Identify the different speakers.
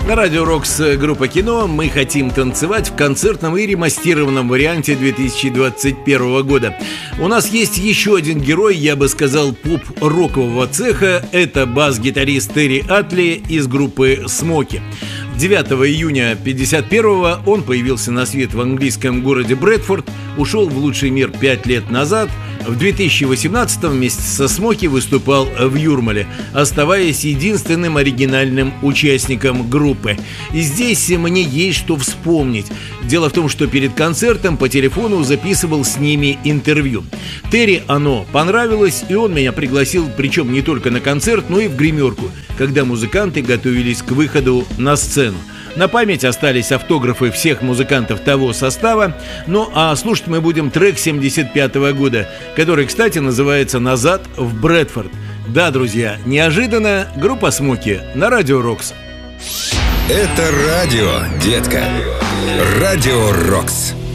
Speaker 1: На Радио Рокс группа «Кино» «Мы хотим танцевать» в концертном и ремастированном варианте 2021 года. У нас есть еще один герой, я бы сказал, поп-рокового цеха. Это бас-гитарист Терри Атли из группы «Смоки». 9 июня 1951 он появился на свет в английском городе Брэдфорд, ушел в лучший мир 5 лет назад. В 2018 вместе со «Смоки» выступал в Юрмале, оставаясь единственным оригинальным участником группы. И здесь мне есть что вспомнить. Дело в том, что перед концертом по телефону записывал с ними интервью. Терри оно понравилось, и он меня пригласил, причем не только на концерт, но и в гримерку, когда музыканты готовились к выходу на сцену. На память остались автографы всех музыкантов того состава. Ну а слушать мы будем трек 1975 года, который, кстати, называется «Назад в Брэдфорд». Да, друзья, неожиданно группа «Смоки» на Радио Рокс.
Speaker 2: Это радио, детка. Радио Рокс.